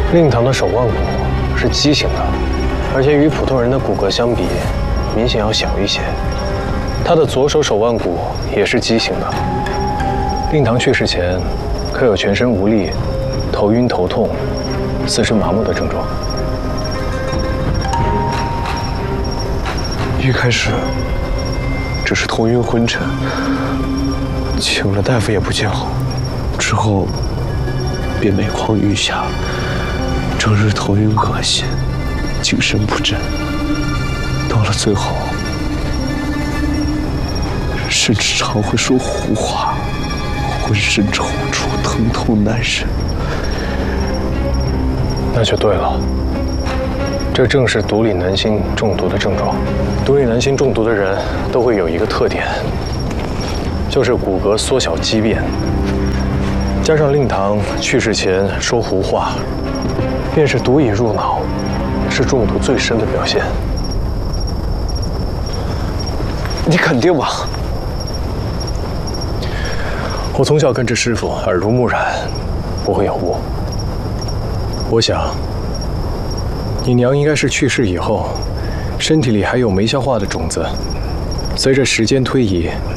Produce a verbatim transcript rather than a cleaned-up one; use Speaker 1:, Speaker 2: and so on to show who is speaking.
Speaker 1: 令堂的手腕骨是畸形的，而且与普通人的骨骼相比，明显要小一些。他的左手手腕骨也是畸形的。令堂去世前，可有全身无力、头晕头痛、四肢麻木的症状。
Speaker 2: 一开始只是头晕昏沉，请了大夫也不见好，之后便每况愈下，整日头晕恶心，精神不振，到了最后，甚至常会说胡话，浑身抽搐，疼痛难忍。
Speaker 1: 那就对了，这正是毒理南星中毒的症状。毒理南星中毒的人都会有一个特点，就是骨骼缩小畸变。加上令堂去世前说胡话，便是毒已入脑，是中毒最深的表现。
Speaker 2: 你肯定吗？
Speaker 1: 我从小跟着师傅耳濡目染，不会有误。我想，你娘应该是去世以后，身体里还有没消化的种子，随着时间推移，